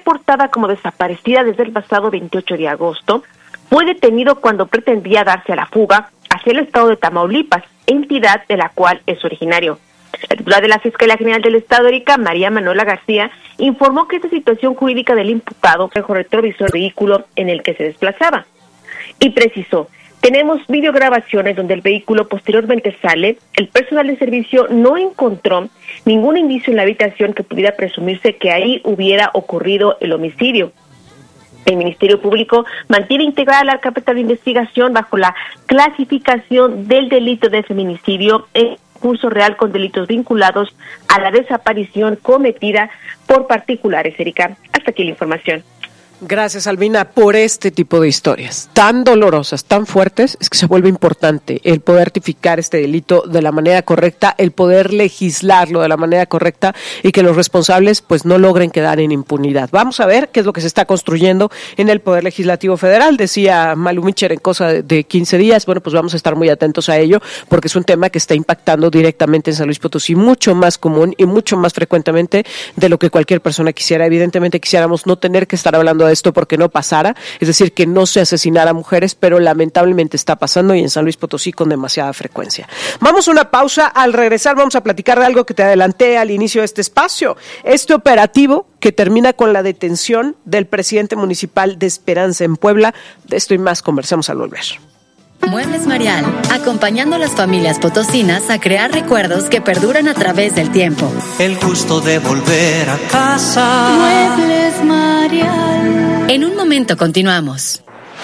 reportada como desaparecida desde el pasado 28 de agosto, fue detenido cuando pretendía darse a la fuga hacia el estado de Tamaulipas, entidad de la cual es originario. La titular de la Fiscalía General del Estado, Erika María Manuela García, informó que esta situación jurídica del imputado dejó retrovisor del vehículo en el que se desplazaba. Y precisó: tenemos videograbaciones donde el vehículo posteriormente sale. El personal de servicio no encontró ningún indicio en la habitación que pudiera presumirse que ahí hubiera ocurrido el homicidio. El Ministerio Público mantiene integrada la carpeta de investigación bajo la clasificación del delito de feminicidio en curso real con delitos vinculados a la desaparición cometida por particulares. Erika, hasta aquí la información. Gracias, Albina, por este tipo de historias tan dolorosas, tan fuertes. Es que se vuelve importante el poder tipificar este delito de la manera correcta, el poder legislarlo de la manera correcta y que los responsables pues no logren quedar en impunidad. Vamos a ver qué es lo que se está construyendo en el Poder Legislativo Federal. Decía Malu Micher en cosa de 15 días. Bueno, pues vamos a estar muy atentos a ello porque es un tema que está impactando directamente en San Luis Potosí, mucho más común y mucho más frecuentemente de lo que cualquier persona quisiera. Evidentemente quisiéramos no tener que estar hablando de esto porque no pasara, es decir, que no se asesinara a mujeres, pero lamentablemente está pasando y en San Luis Potosí con demasiada frecuencia. Vamos a una pausa. Al regresar vamos a platicar de algo que te adelanté al inicio de este espacio, este operativo que termina con la detención del presidente municipal de Esperanza en Puebla. De esto y más conversamos al volver. Muebles Marial, acompañando a las familias potosinas a crear recuerdos que perduran a través del tiempo. El gusto de volver a casa. Muebles Marial. En un momento continuamos.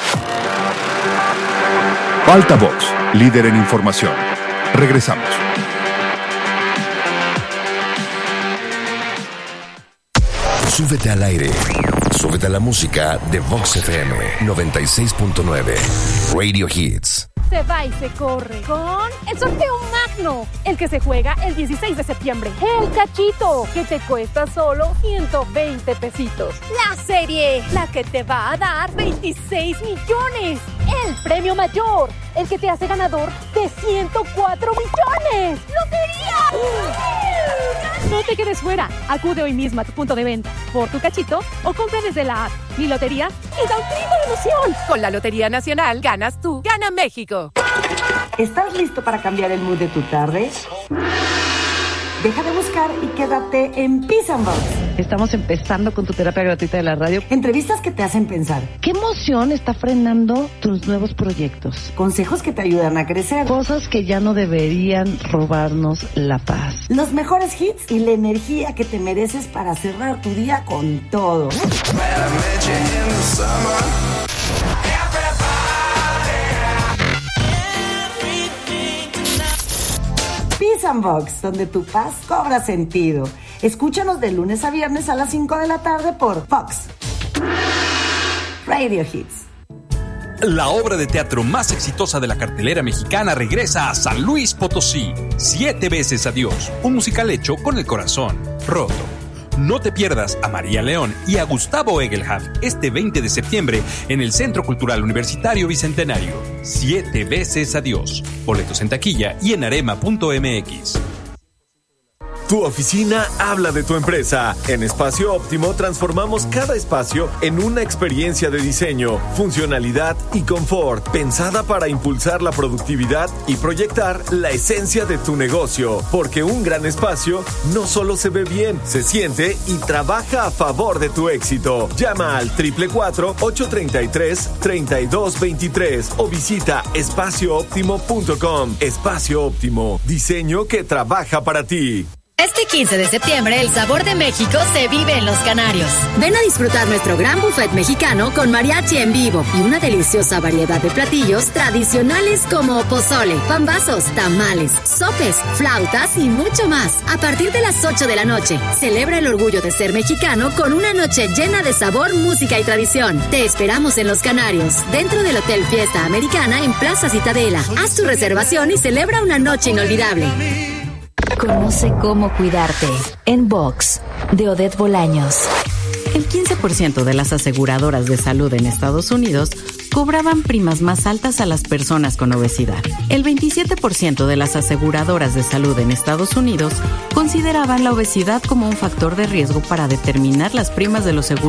Altavox, líder en información. Regresamos. Súbete al aire. Súbete a la música de Vox FM 96.9. Radio Hits. Se va y se corre con el sorteo magno, el que se juega el 16 de septiembre. El cachito, que te cuesta solo 120 pesitos. La serie, la que te va a dar 26 millones. El premio mayor, el que te hace ganador de 104 millones. ¡Lotería! No te quedes fuera. Acude hoy mismo a tu punto de venta por tu cachito o compra desde la app Mi Lotería y da un grito de emoción. Con la Lotería Nacional ganas tú, gana México. ¿Estás listo para cambiar el mood de tu tarde? Deja de buscar y quédate en Peace and Box. Estamos empezando con tu terapia gratuita de la radio. Entrevistas que te hacen pensar. ¿Qué emoción está frenando tus nuevos proyectos? Consejos que te ayudan a crecer. Cosas que ya no deberían robarnos la paz. Los mejores hits y la energía que te mereces para cerrar tu día con todo. Peace and Box, donde tu paz cobra sentido. Escúchanos de lunes a viernes a las 5 de la tarde por Fox Radio Hits. La obra de teatro más exitosa de la cartelera mexicana regresa a San Luis Potosí. 7 veces adiós, un musical hecho con el corazón roto. No te pierdas a María León y a Gustavo Egelhaf este 20 de septiembre en el Centro Cultural Universitario Bicentenario. 7 veces adiós. Boletos en taquilla y en arema.mx. Tu oficina habla de tu empresa. En Espacio Óptimo transformamos cada espacio en una experiencia de diseño, funcionalidad y confort, pensada para impulsar la productividad y proyectar la esencia de tu negocio. Porque un gran espacio no solo se ve bien, se siente y trabaja a favor de tu éxito. Llama al 444-833-3223 o visita espaciooptimo.com. Espacio Óptimo, diseño que trabaja para ti. Este 15 de septiembre, el sabor de México se vive en Los Canarios. Ven a disfrutar nuestro gran buffet mexicano con mariachi en vivo y una deliciosa variedad de platillos tradicionales como pozole, pambazos, tamales, sopes, flautas y mucho más. A partir de las 8 de la noche, celebra el orgullo de ser mexicano con una noche llena de sabor, música y tradición. Te esperamos en Los Canarios, dentro del Hotel Fiesta Americana en Plaza Citadela. Haz tu reservación y celebra una noche inolvidable. Conoce cómo cuidarte en Vox, de Odette Bolaños. El 15% de las aseguradoras de salud en Estados Unidos cobraban primas más altas a las personas con obesidad. El 27% de las aseguradoras de salud en Estados Unidos consideraban la obesidad como un factor de riesgo para determinar las primas de los seguros